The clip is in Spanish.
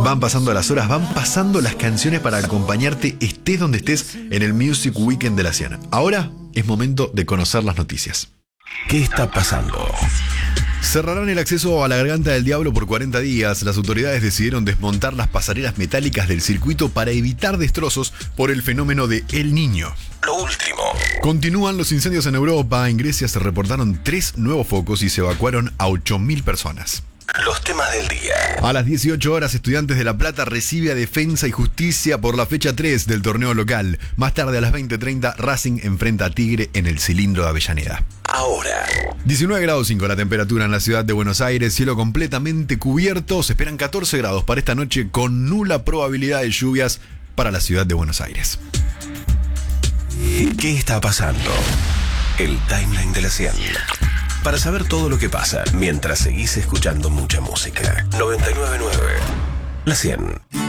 Van pasando las horas, van pasando las canciones para acompañarte, estés donde estés, en el Music Weekend de la Cian. Ahora es momento de conocer las noticias. ¿Qué está pasando? Cerrarán el acceso a la Garganta del Diablo por 40 días. Las autoridades decidieron desmontar las pasarelas metálicas del circuito para evitar destrozos por el fenómeno de El Niño. Lo último. Continúan los incendios en Europa. En Grecia se reportaron 3 nuevos focos y se evacuaron a 8.000 personas. Los temas del día. A las 18 horas, Estudiantes de La Plata recibe a Defensa y Justicia por la fecha 3 del torneo local. Más tarde, a las 20:30, Racing enfrenta a Tigre en el Cilindro de Avellaneda. Ahora. 19 grados 5 la temperatura en la ciudad de Buenos Aires, cielo completamente cubierto. Se esperan 14 grados para esta noche con nula probabilidad de lluvias para la ciudad de Buenos Aires. ¿Qué está pasando? El timeline de la Cian. Para saber todo lo que pasa mientras seguís escuchando mucha música. 99.9 La Cian.